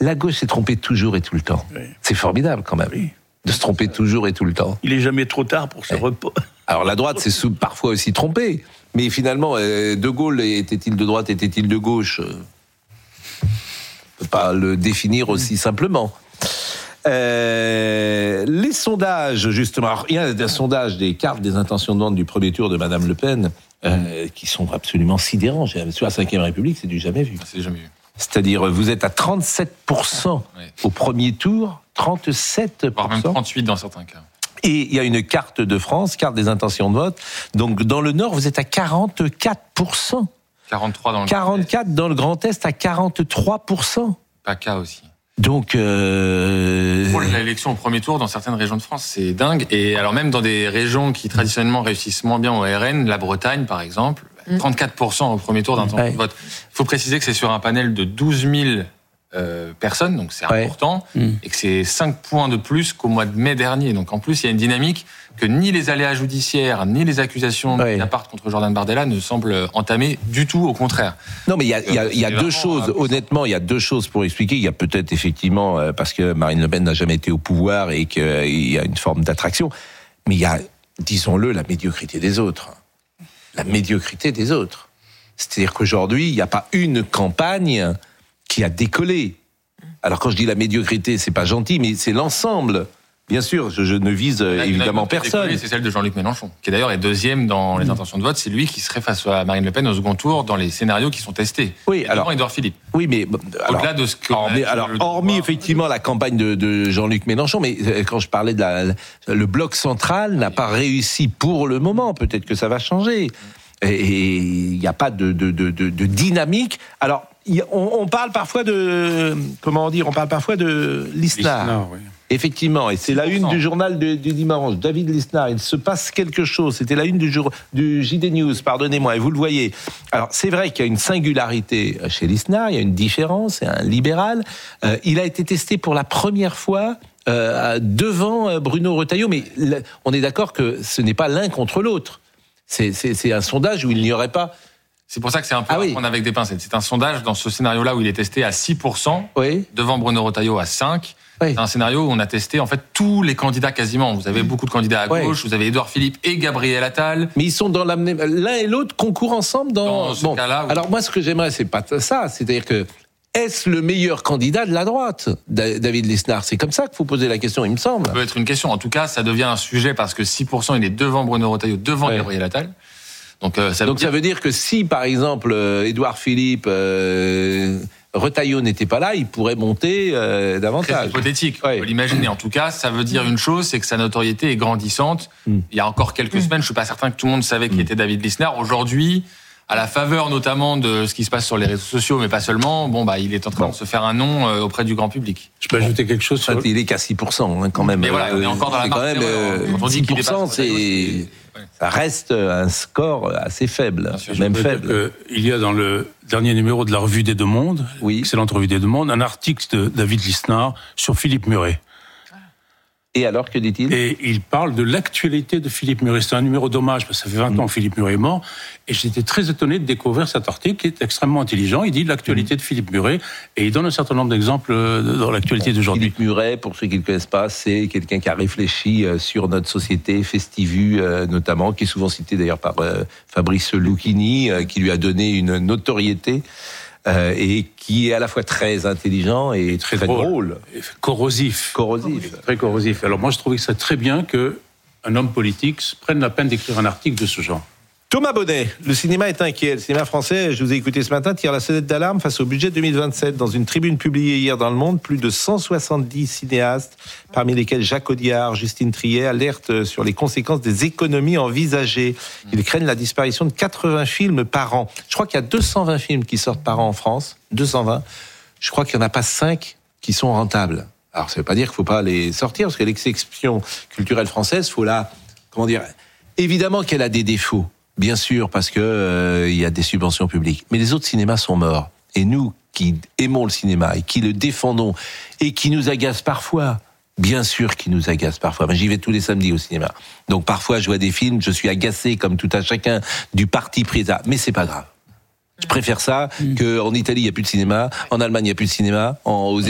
La gauche s'est trompée toujours et tout le temps. Oui. C'est formidable quand même, de se tromper toujours et tout le temps. Il est jamais trop tard pour ce repos. Alors la droite s'est parfois aussi trompée, mais finalement, De Gaulle était-il de droite, était-il de gauche ? On ne peut pas le définir aussi simplement. Les sondages, justement. Alors, il y a un sondage des cartes des intentions de vote du premier tour de Madame Le Pen qui sont absolument sidérants. Sur la Ve République, c'est du jamais vu. C'est jamais vu. C'est-à-dire, vous êtes à 37% au premier tour, 37%. Voire même 38% dans certains cas. Et il y a une carte de France, carte des intentions de vote. Donc, dans le Nord, vous êtes à 44%. 43 dans le 44 dans le Grand Est, à 43%. PACA aussi. Donc, pour l'élection au premier tour dans certaines régions de France, c'est dingue. Et alors même dans des régions qui traditionnellement réussissent moins bien au RN, la Bretagne par exemple, 34% au premier tour d'intention de vote. Il faut préciser que c'est sur un panel de 12 000 personnes, donc c'est important, et que c'est 5 points de plus qu'au mois de mai dernier. Donc en plus, il y a une dynamique que ni les aléas judiciaires, ni les accusations de Mediapart contre Jordan Bardella ne semblent entamer du tout, au contraire. Non, mais il y a deux choses, honnêtement, il y a deux choses pour expliquer. Il y a peut-être effectivement, parce que Marine Le Pen n'a jamais été au pouvoir et qu'il y a une forme d'attraction, mais il y a, disons-le, la médiocrité des autres. La médiocrité des autres. C'est-à-dire qu'aujourd'hui, il n'y a pas une campagne qui a décollé. Alors quand je dis la médiocrité, c'est pas gentil, mais c'est l'ensemble. Bien sûr, je ne vise évidemment personne. C'est celle de Jean-Luc Mélenchon, qui d'ailleurs est deuxième dans les intentions de vote. C'est lui qui serait face à Marine Le Pen au second tour dans les scénarios qui sont testés. Oui, alors Édouard Philippe. Oui, mais au-delà de ce que hormis effectivement la campagne de Jean-Luc Mélenchon, mais quand je parlais de le bloc central n'a pas réussi pour le moment. Peut-être que ça va changer. Et il n'y a pas de dynamique. Alors, on parle parfois de Lisnard. Oui. Effectivement, et c'est la une du journal du dimanche, David Lisnard. Il se passe quelque chose. C'était la une du JD News, pardonnez-moi, et vous le voyez. Alors, c'est vrai qu'il y a une singularité chez Lisnard, il y a une différence, c'est un libéral. Il a été testé pour la première fois devant Bruno Retailleau, mais on est d'accord que ce n'est pas l'un contre l'autre. C'est un sondage où il n'y aurait pas... C'est pour ça que c'est un peu à prendre avec des pincettes. C'est un sondage dans ce scénario-là où il est testé à 6%, devant Bruno Retailleau à 5%. C'est un scénario où on a testé en fait tous les candidats quasiment. Vous avez beaucoup de candidats à gauche, vous avez Édouard Philippe et Gabriel Attal. Mais ils sont dans l'un et l'autre concourent ensemble dans ce cas-là. Oui. Alors moi, ce que j'aimerais, c'est pas ça. C'est-à-dire que est-ce le meilleur candidat de la droite, David Lisnard ? C'est comme ça qu'il faut poser la question, il me semble. Ça peut être une question. En tout cas, ça devient un sujet parce que 6%, il est devant Bruno Retailleau, devant Gabriel Attal. Donc ça veut dire que si, par exemple, Édouard Philippe, Retailleau n'était pas là, il pourrait monter davantage. C'est hypothétique, on peut l'imaginer. En tout cas, ça veut dire une chose, c'est que sa notoriété est grandissante. Il y a encore quelques semaines, je suis pas certain que tout le monde savait qui était David Lisnard. Aujourd'hui, à la faveur notamment de ce qui se passe sur les réseaux sociaux, mais pas seulement, il est en train de se faire un nom auprès du grand public. Je peux ajouter quelque chose sur... Il est qu'à 6% quand même. Mais voilà, on est encore dans la marque. Quand on dit 6%, ça reste un score assez faible, même faible. Il y a dans le dernier numéro de la Revue des Deux Mondes, excellente Revue des Deux Mondes, un article de David Lisnard sur Philippe Muret. Et alors, que dit-il ? Et il parle de l'actualité de Philippe Muret. C'est un numéro d'hommage, parce que ça fait 20 ans que Philippe Muret est mort. Et j'étais très étonné de découvrir cet article qui est extrêmement intelligent. Il dit l'actualité de Philippe Muret, et il donne un certain nombre d'exemples dans l'actualité d'aujourd'hui. Philippe Muret, pour ceux qui ne le connaissent pas, c'est quelqu'un qui a réfléchi sur notre société, Festivu notamment, qui est souvent cité d'ailleurs par Fabrice Lucchini, qui lui a donné une notoriété. Et qui est à la fois très intelligent et très drôle. Corrosif. Très corrosif. Alors moi, je trouvais que c'est très bien qu'un homme politique prenne la peine d'écrire un article de ce genre. Thomas Bonnet, le cinéma est inquiet. Le cinéma français, je vous ai écouté ce matin, tire la sonnette d'alarme face au budget 2027. Dans une tribune publiée hier dans Le Monde, plus de 170 cinéastes, parmi lesquels Jacques Audiard, Justine Triet, alertent sur les conséquences des économies envisagées. Ils craignent la disparition de 80 films par an. Je crois qu'il y a 220 films qui sortent par an en France, 220. Je crois qu'il n'y en a pas 5 qui sont rentables. Alors, ça ne veut pas dire qu'il ne faut pas les sortir, parce que l'exception culturelle française, évidemment qu'elle a des défauts. Bien sûr, parce que y a des subventions publiques. Mais les autres cinémas sont morts. Et nous, qui aimons le cinéma et qui le défendons et qui nous agacent parfois, bien sûr qui nous agacent parfois. Mais j'y vais tous les samedis au cinéma. Donc parfois, je vois des films, je suis agacé comme tout un chacun du parti pris. Mais c'est pas grave. Je préfère ça qu'en Italie, il n'y a plus de cinéma, en Allemagne, il n'y a plus de cinéma, aux